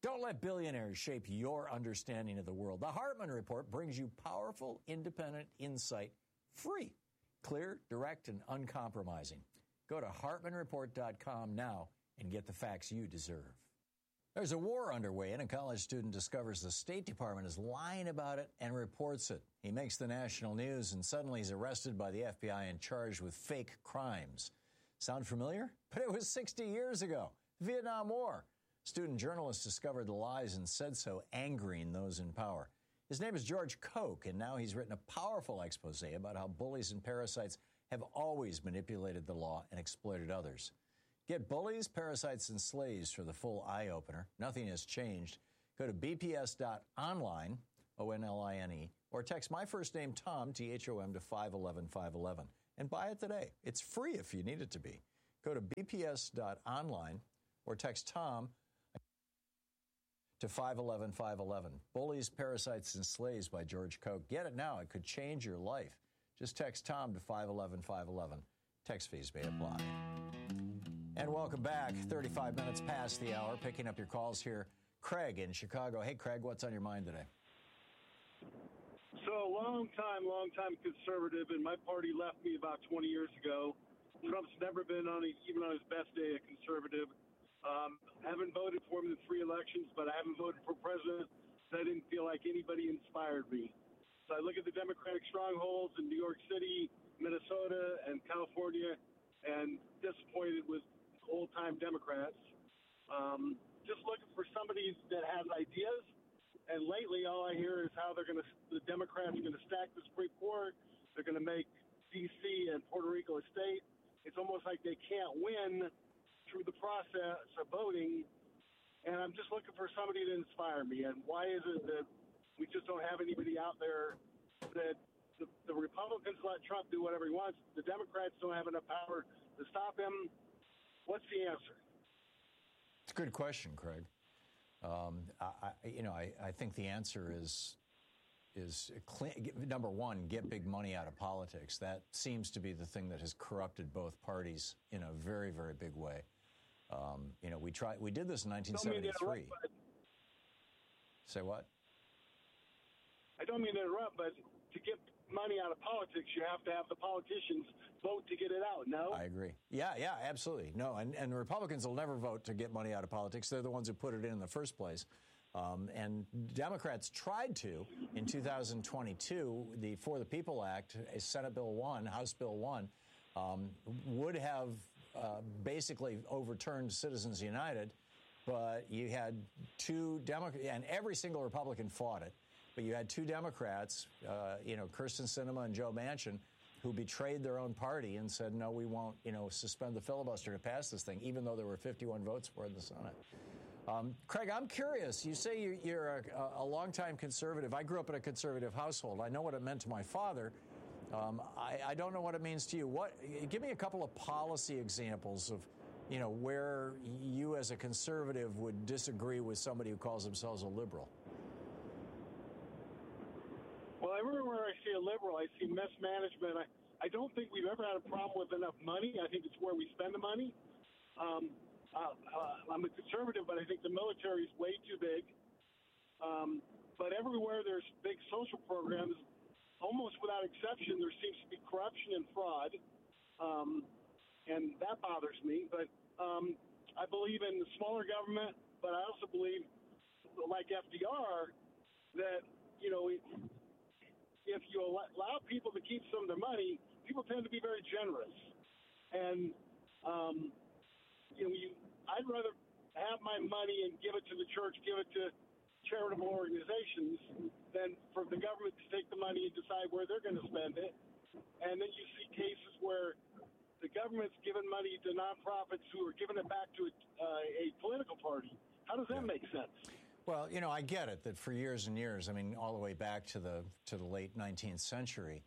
Don't let billionaires shape your understanding of the world. The Hartman Report brings you powerful, independent insight, free, clear, direct, and uncompromising. Go to HartmanReport.com now and get the facts you deserve. There's a war underway, and a college student discovers the State Department is lying about it and reports it. He makes the national news, and suddenly he's arrested by the FBI and charged with fake crimes. Sound familiar? But it was 60 years ago. Vietnam War. Student journalists discovered the lies and said so, angering those in power. His name is George Koch, and now he's written a powerful expose about how bullies and parasites have always manipulated the law and exploited others. Get Bullies, Parasites, and Slaves for the full eye-opener. Nothing has changed. Go to bps.online, O-N-L-I-N-E, or text my first name, Tom, T-H-O-M, to 511-511, and buy it today. It's free if you need it to be. Go to bps.online or text Tom to 511-511. Bullies, Parasites, and Slaves by George Koch. Get it now. It could change your life. Just text Tom to 511-511. Text fees may apply. And welcome back. 35 minutes past the hour. Picking up your calls here. Craig in Chicago. Hey, Craig, what's on your mind today? So, long time conservative, and my party left me about 20 years ago. Trump's never been even on his best day, a conservative. Haven't voted for him in 3 elections, but I haven't voted for president, so I didn't feel like anybody inspired me. So I look at the Democratic strongholds in New York City, Minnesota, and California, and disappointed with old-time Democrats. Just looking for somebody that has ideas, and lately all I hear is how the Democrats are going to stack the Supreme Court. They're going to make D.C. and Puerto Rico a state. It's almost like they can't win through the process of voting, and I'm just looking for somebody to inspire me. And why is it that we just don't have anybody out there that the Republicans let Trump do whatever he wants, the Democrats don't have enough power to stop him? What's the answer? It's a good question, Craig. I think the answer is number one, get big money out of politics. That seems to be the thing that has corrupted both parties in a very, very big way. We did this in 1973. Say what? I don't mean to interrupt, but to get money out of politics, you have to have the politicians vote to get it out, no? I agree. Yeah, absolutely. No, and the Republicans will never vote to get money out of politics. They're the ones who put it in the first place. And Democrats tried to, in 2022, the For the People Act, Senate Bill 1, House Bill 1, would have basically overturned Citizens United, but you had 2 Democrats, and every single Republican fought it, but you had 2 Democrats, Kyrsten Sinema and Joe Manchin, who betrayed their own party and said, no, we won't, suspend the filibuster to pass this thing, even though there were 51 votes for it in the Senate. Craig, I'm curious. You say you're a longtime conservative. I grew up in a conservative household. I know what it meant to my father. I don't know what it means to you. Give me a couple of policy examples of, where you as a conservative would disagree with somebody who calls themselves a liberal. Well, everywhere I see a liberal, I see mismanagement. I don't think we've ever had a problem with enough money. I think it's where we spend the money. I'm a conservative, but I think the military is way too big. But everywhere there's big social programs, almost without exception, there seems to be corruption and fraud. And that bothers me. But I believe in smaller government, but I also believe, like FDR, that, if you allow people to keep some of their money, people tend to be very generous. And, I'd rather have my money and give it to the church, give it to charitable organizations, than for the government to take the money and decide where they're going to spend it. And then you see cases where the government's giving money to nonprofits who are giving it back to a political party. How does that make sense? Well, I get it that for years and years, all the way back to the late 19th century,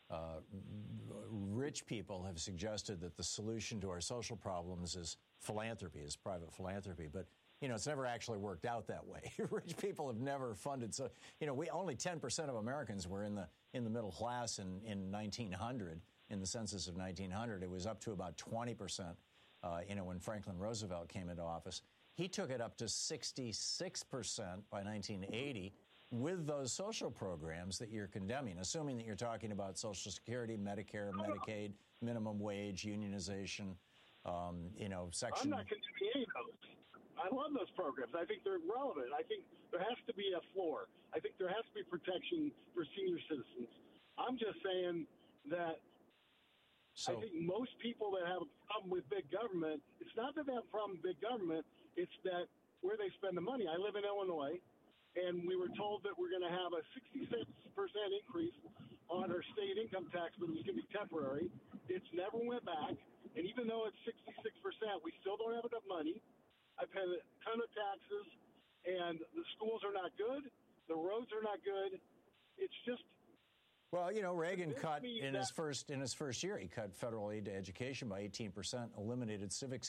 rich people have suggested that the solution to our social problems is philanthropy, is private philanthropy. But, it's never actually worked out that way. Rich people have never funded. So, we only 10% of Americans were in the middle class in 1900, in the census of 1900. It was up to about 20%, when Franklin Roosevelt came into office. He took it up to 66% by 1980 with those social programs that you're condemning, assuming that you're talking about Social Security, Medicare, Medicaid, minimum wage, unionization, section. I'm not condemning any of those. I love those programs. I think they're relevant. I think there has to be a floor. I think there has to be protection for senior citizens. I'm just saying that I think most people that have a problem with big government, it's not that they have a problem with big government, it's that where they spend the money. I live in Illinois, and we were told that we're going to have a 66% increase on our state income tax, but it was going to be temporary. It's never went back, and even though it's 66%, we still don't have enough money. I pay a ton of taxes, and the schools are not good. The roads are not good. It's just. Well, Reagan cut in his first year. He cut federal aid to education by 18%, eliminated civics